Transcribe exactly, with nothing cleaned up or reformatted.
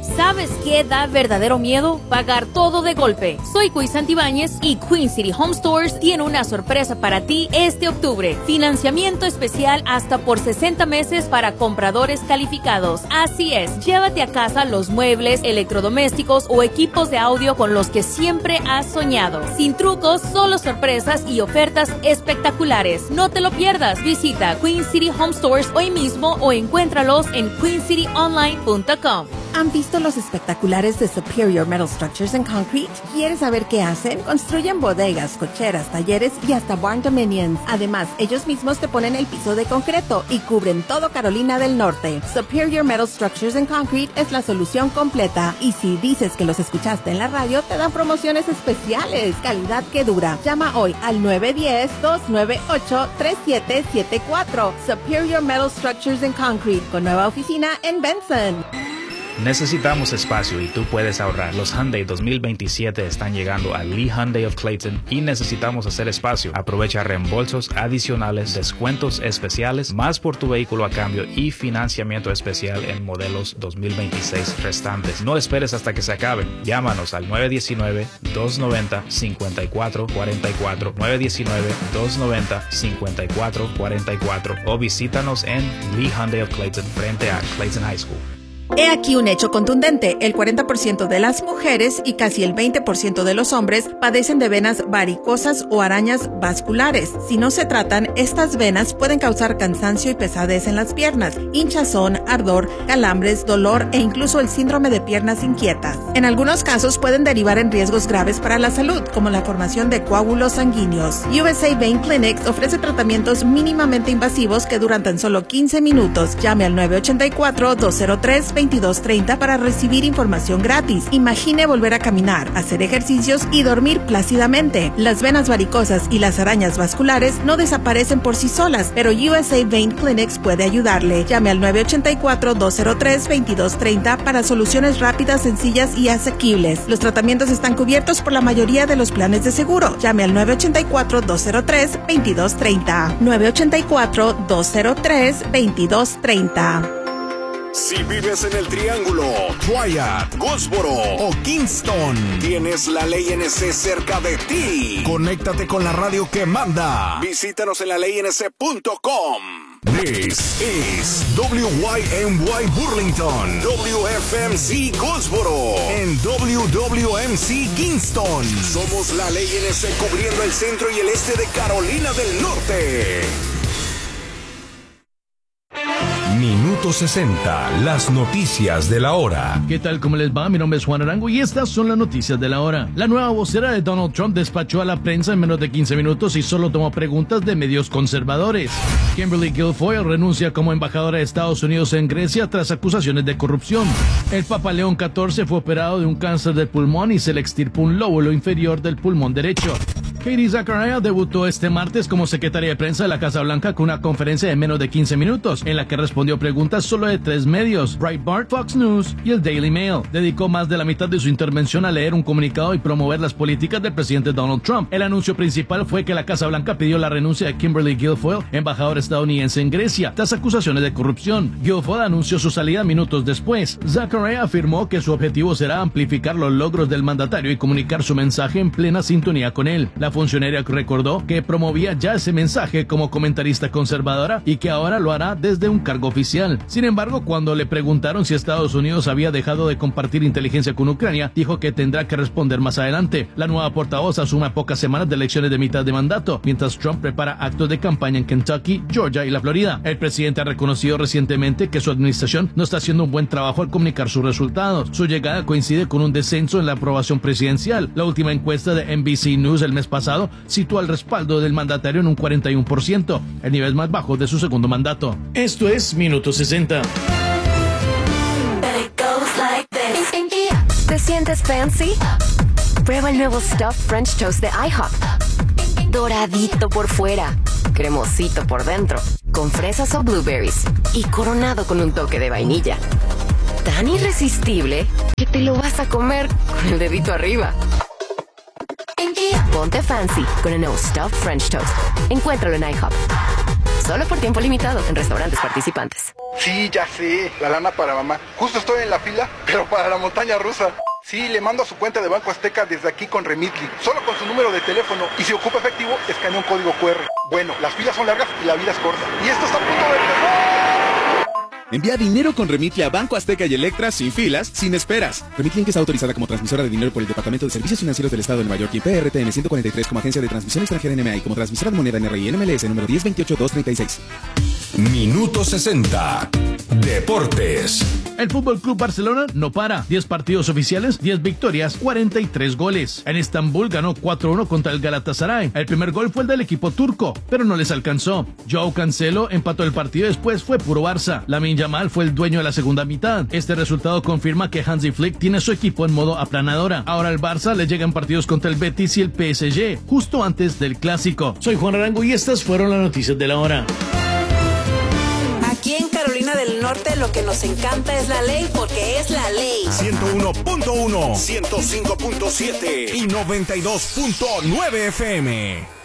¿Sabes qué da verdadero miedo? Pagar todo de golpe. Soy Cuy Santibáñez y Queen City Home Stores tiene una sorpresa para ti este octubre. Financiamiento especial hasta por sesenta meses para compradores calificados. Así es, llévate a casa los muebles, electrodomésticos o equipos de audio con los que siempre has soñado. Sin trucos, solo sorpresas y ofertas espectaculares. No te lo pierdas. Visita Queen City Home Stores hoy mismo o encuéntralos en queen city online punto com. ¿Han visto los espectaculares de Superior Metal Structures and Concrete? ¿Quieres saber qué hacen? Construyen bodegas, cocheras, talleres y hasta barn dominions. Además, ellos mismos te ponen el piso de concreto y cubren todo Carolina del Norte. Superior Metal Structures and Concrete es la solución completa. Y si dices que los escuchaste en la radio, te dan promociones especiales. Calidad que dura. Llama hoy al nueve uno cero, dos nueve ocho, tres siete siete cuatro. Superior Metal Structures and Concrete, con nueva oficina en Benson. Necesitamos espacio y tú puedes ahorrar. Los Hyundai dos mil veintisiete están llegando a Lee Hyundai of Clayton y necesitamos hacer espacio. Aprovecha reembolsos adicionales, descuentos especiales, más por tu vehículo a cambio y financiamiento especial en modelos dos mil veintiséis restantes. No esperes hasta que se acaben. Llámanos al nueve uno nueve, dos nueve cero, cinco cuatro cuatro cuatro, nueve uno nueve, dos nueve cero, cinco cuatro cuatro cuatro o visítanos en Lee Hyundai of Clayton frente a Clayton High School. He aquí un hecho contundente. El cuarenta por ciento de las mujeres y casi el veinte por ciento de los hombres padecen de venas varicosas o arañas vasculares. Si no se tratan, estas venas pueden causar cansancio y pesadez en las piernas, hinchazón, ardor, calambres, dolor e incluso el síndrome de piernas inquietas. En algunos casos pueden derivar en riesgos graves para la salud, como la formación de coágulos sanguíneos. U S A Vein Clinics ofrece tratamientos mínimamente invasivos que duran tan solo quince minutos. Llame al nueve ocho cuatro, dos cero tres, veintidós treinta para recibir información gratis. Imagine volver a caminar, hacer ejercicios y dormir plácidamente. Las venas varicosas y las arañas vasculares no desaparecen por sí solas, pero U S A Vein Clinics puede ayudarle. Llame al nueve ocho cuatro, dos cero tres, veintidós treinta para soluciones rápidas, sencillas y asequibles. Los tratamientos están cubiertos por la mayoría de los planes de seguro. Llame al nueve ocho cuatro, dos cero tres, veintidós treinta. nueve ocho cuatro, dos cero tres, veintidós treinta. Si vives en el Triángulo, Triad, Goldsboro o Kingston, tienes la Ley N C cerca de ti. Conéctate con la radio que manda. Visítanos en la ley n c punto com. This is W Y M Y Burlington, W F M C Goldsboro, en W W M C Kingston. Somos la Ley N C cubriendo el centro y el este de Carolina del Norte. Minuto sesenta, las noticias de la hora. ¿Qué tal? ¿Cómo les va? Mi nombre es Juan Arango y estas son las noticias de la hora. La nueva vocera de Donald Trump despachó a la prensa en menos de quince minutos y solo tomó preguntas de medios conservadores. Kimberly Guilfoyle renuncia como embajadora de Estados Unidos en Grecia tras acusaciones de corrupción. El Papa León catorce fue operado de un cáncer del pulmón y se le extirpó un lóbulo inferior del pulmón derecho. Katie Zachariah debutó este martes como secretaria de prensa de la Casa Blanca con una conferencia de menos de quince minutos, en la que respondió preguntas solo de tres medios, Breitbart, Fox News y el Daily Mail. Dedicó más de la mitad de su intervención a leer un comunicado y promover las políticas del presidente Donald Trump. El anuncio principal fue que la Casa Blanca pidió la renuncia de Kimberly Guilfoyle, embajadora estadounidense en Grecia, tras acusaciones de corrupción. Guilfoyle anunció su salida minutos después. Zachariah afirmó que su objetivo será amplificar los logros del mandatario y comunicar su mensaje en plena sintonía con él. La funcionaria recordó que promovía ya ese mensaje como comentarista conservadora y que ahora lo hará desde un cargo oficial. Sin embargo, cuando le preguntaron si Estados Unidos había dejado de compartir inteligencia con Ucrania, dijo que tendrá que responder más adelante. La nueva portavoz asume a pocas semanas de elecciones de mitad de mandato, mientras Trump prepara actos de campaña en Kentucky, Georgia y la Florida. El presidente ha reconocido recientemente que su administración no está haciendo un buen trabajo al comunicar sus resultados. Su llegada coincide con un descenso en la aprobación presidencial. La última encuesta de N B C News el mes pasado situó el respaldo del mandatario en un cuarenta y uno por ciento, el nivel más bajo de su segundo mandato. Esto es Minuto sesenta. ¿Te sientes fancy? Prueba el nuevo Stuffed French Toast de IHOP. Doradito por fuera, cremosito por dentro, con fresas o blueberries y coronado con un toque de vainilla. Tan irresistible que te lo vas a comer con el dedito arriba. Ponte fancy con el nuevo Stuffed French Toast. Encuéntralo en IHOP. Solo por tiempo limitado en restaurantes participantes. Sí, ya sé, la lana para mamá. Justo estoy en la fila, pero para la montaña rusa. Sí, le mando a su cuenta de Banco Azteca desde aquí con Remitly, solo con su número de teléfono. Y si ocupa efectivo, escanea un código cu erre. Bueno, las filas son largas y la vida es corta. Y esto está a punto de empezar. Envía dinero con Remitly a Banco Azteca y Electra sin filas, sin esperas. Remitly Inc está autorizada como transmisora de dinero por el Departamento de Servicios Financieros del Estado de Nueva York y P R T N ciento cuarenta y tres como agencia de transmisión extranjera N M A y como transmisora de moneda N R I N M L S número diez veintiocho dos treinta y seis. Minuto sesenta. Deportes. El Fútbol Club Barcelona no para. diez partidos oficiales, diez victorias, cuarenta y tres goles. En Estambul ganó cuatro uno contra el Galatasaray. El primer gol fue el del equipo turco, pero no les alcanzó. Joao Cancelo empató el partido, después fue puro Barça. Lamine Yamal fue el dueño de la segunda mitad. Este resultado confirma que Hansi Flick tiene su equipo en modo aplanadora. Ahora al Barça le llegan partidos contra el Betis y el P S G, justo antes del Clásico. Soy Juan Arango y estas fueron las noticias de la hora. Aquí en Carolina del Norte lo que nos encanta es la ley porque es la ley. ciento uno punto uno, ciento cinco punto siete y noventa y dos punto nueve F M.